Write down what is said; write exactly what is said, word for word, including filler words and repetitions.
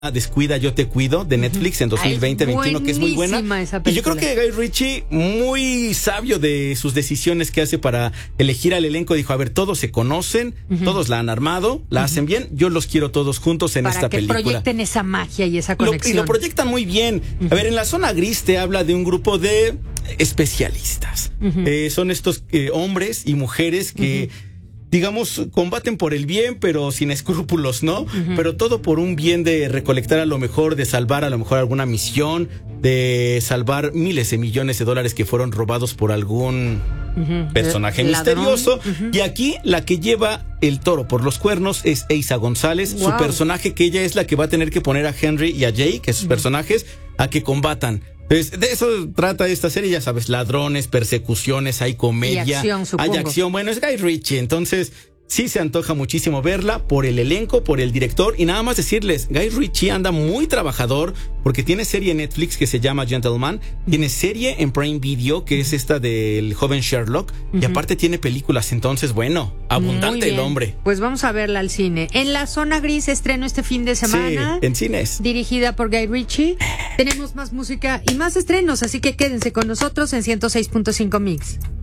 Descuida, yo te cuido, de Netflix en dos mil veinte veintiuno, que es muy buena. Y yo creo que Guy Ritchie, muy sabio de sus decisiones que hace para elegir al elenco, dijo, a ver, todos se conocen, uh-huh. todos la han armado, la uh-huh. hacen bien, yo los quiero todos juntos en para esta película. Para que proyecten esa magia y esa conexión. Lo, y lo proyectan muy bien. Uh-huh. A ver, en La Zona Gris te habla de un grupo de especialistas. Uh-huh. Eh, son estos eh, hombres y mujeres que... Uh-huh. digamos, combaten por el bien, pero sin escrúpulos, ¿no? Uh-huh. Pero todo por un bien de recolectar a lo mejor, de salvar a lo mejor alguna misión, de salvar miles de millones de dólares que fueron robados por algún uh-huh. personaje Ladrón. misterioso. Uh-huh. Y aquí la que lleva el toro por los cuernos es Eiza González, wow. su personaje, que ella es la que va a tener que poner a Henry y a Jay, que sus uh-huh. personajes, a que combatan. Pues de eso trata esta serie, ya sabes, ladrones, persecuciones, hay comedia, y acción, supongo. hay acción. Bueno, es Guy Ritchie, entonces sí se antoja muchísimo verla por el elenco, por el director, y nada más decirles, Guy Ritchie anda muy trabajador porque tiene serie en Netflix que se llama Gentleman, tiene serie en Prime Video que es esta del joven Sherlock, uh-huh. y aparte tiene películas, entonces bueno, abundante el hombre. Pues vamos a verla al cine. En La Zona Gris estreno este fin de semana. Sí, en cines. Dirigida por Guy Ritchie. Tenemos más música y más estrenos, así que quédense con nosotros en ciento seis punto cinco Mix.